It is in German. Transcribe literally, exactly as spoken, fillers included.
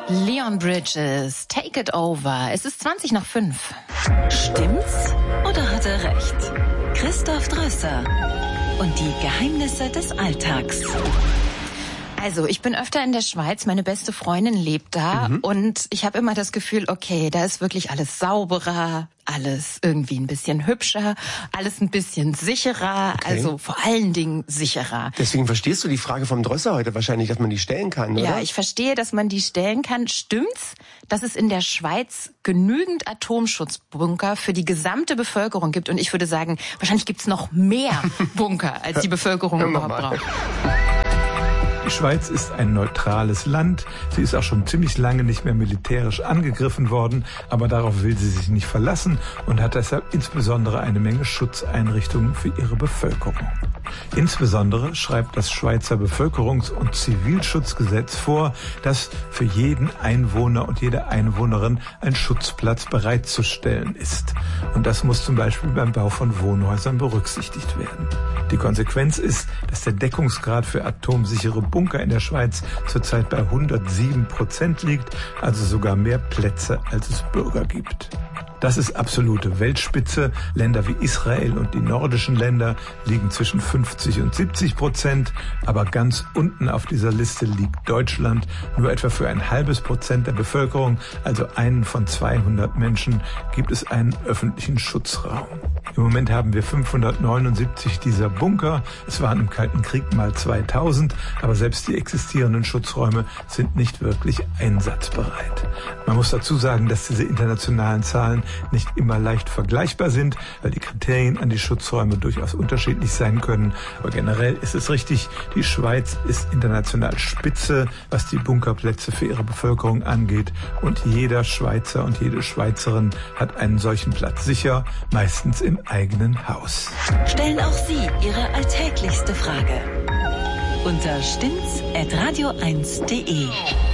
Leon Bridges, Take It Over. Es ist zwanzig nach fünf. Stimmt's oder hat er recht? Christoph Drösser und die Geheimnisse des Alltags. Also, ich bin öfter in der Schweiz, meine beste Freundin lebt da mhm. und ich habe immer das Gefühl, okay, da ist wirklich alles sauberer, alles irgendwie ein bisschen hübscher, alles ein bisschen sicherer, okay. Also vor allen Dingen sicherer. Deswegen verstehst du die Frage vom Drösser heute wahrscheinlich, dass man die stellen kann, oder? Ja, ich verstehe, dass man die stellen kann. Stimmt's, dass es in der Schweiz genügend Atomschutzbunker für die gesamte Bevölkerung gibt? Und ich würde sagen, wahrscheinlich gibt's noch mehr Bunker, als die Bevölkerung überhaupt braucht. Die Schweiz ist ein neutrales Land. Sie ist auch schon ziemlich lange nicht mehr militärisch angegriffen worden, aber darauf will sie sich nicht verlassen und hat deshalb insbesondere eine Menge Schutzeinrichtungen für ihre Bevölkerung. Insbesondere schreibt das Schweizer Bevölkerungs- und Zivilschutzgesetz vor, dass für jeden Einwohner und jede Einwohnerin ein Schutzplatz bereitzustellen ist. Und das muss zum Beispiel beim Bau von Wohnhäusern berücksichtigt werden. Die Konsequenz ist, dass der Deckungsgrad für atomsichere Bunker in der Schweiz zurzeit bei hundertsieben Prozent liegt, also sogar mehr Plätze, als es Bürger gibt. Das ist absolute Weltspitze. Länder wie Israel und die nordischen Länder liegen zwischen fünfzig und siebzig Prozent. Aber ganz unten auf dieser Liste liegt Deutschland. Nur etwa für ein halbes Prozent der Bevölkerung, also einen von zweihundert Menschen, gibt es einen öffentlichen Schutzraum. Im Moment haben wir fünfhundertneunundsiebzig dieser Bunker. Es waren im Kalten Krieg mal zweitausend, aber selbst die existierenden Schutzräume sind nicht wirklich einsatzbereit. Man muss dazu sagen, dass diese internationalen Zahlen nicht immer leicht vergleichbar sind, weil die Kriterien an die Schutzräume durchaus unterschiedlich sein können. Aber generell ist es richtig, die Schweiz ist international Spitze, was die Bunkerplätze für ihre Bevölkerung angeht. Und jeder Schweizer und jede Schweizerin hat einen solchen Platz sicher, meistens im eigenen Haus. Stellen auch Sie Ihre alltäglichste Frage unter stimmt's at radio eins punkt de.